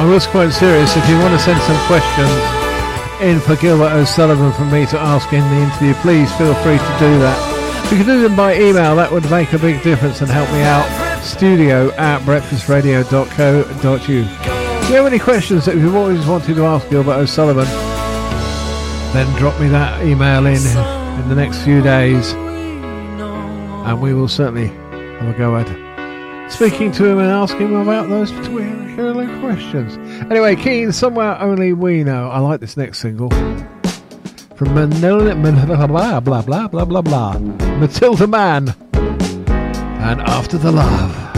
I was quite serious. If you want to send some questions in for Gilbert O'Sullivan for me to ask in the interview, please feel free to do that. If you can do them by email, that would make a big difference and help me out. studio@breakfastradio.co.uk. If you have any questions that you've always wanted to ask Gilbert O'Sullivan, then drop me that email in the next few days, and we will certainly have a go at speaking to him and asking him about those particular questions. Anyway, Keane, Somewhere Only We Know. I like this next single from Matilda Mann and After the Love.